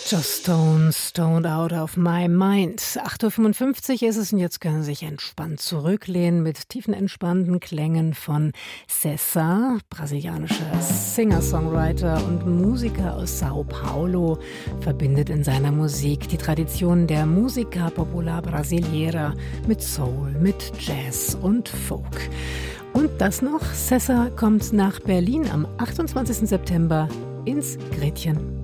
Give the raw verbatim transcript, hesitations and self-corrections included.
Just Stone, Stoned Out of My Mind. acht Uhr fünfundfünfzig ist es und jetzt können Sie sich entspannt zurücklehnen mit tiefen, entspannten Klängen von César, brasilianischer Singer-Songwriter und Musiker aus Sao Paulo, verbindet in seiner Musik die Tradition der Música Popular Brasileira mit Soul, mit Jazz und Folk. Und das noch, César kommt nach Berlin am achtundzwanzigsten September ins Gretchen.